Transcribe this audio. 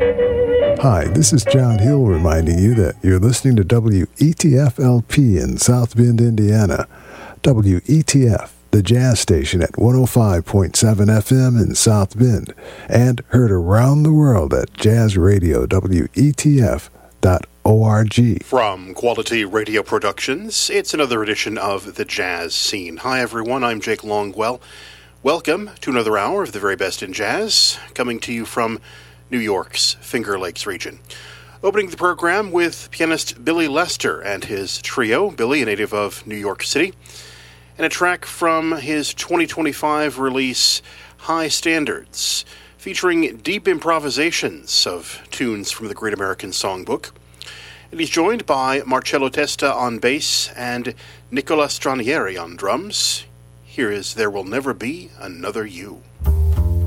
Hi, this is John Hill reminding you that you're listening to WETF-LP in South Bend, Indiana. WETF, the jazz station at 105.7 FM in South Bend, and heard around the world at jazzradio.wetf.org. From Quality Radio Productions, it's another edition of The Jazz Scene. Hi everyone, I'm Jake Longwell. Welcome to another hour of the very best in jazz, coming to you from New York's Finger Lakes region. Opening the program with pianist Billy Lester and his trio, Billy, a native of New York City, and a track from his 2025 release, High Standards, featuring deep improvisations of tunes from the Great American Songbook. And he's joined by Marcello Testa on bass and Nicola Stranieri on drums. Here is There Will Never Be Another You.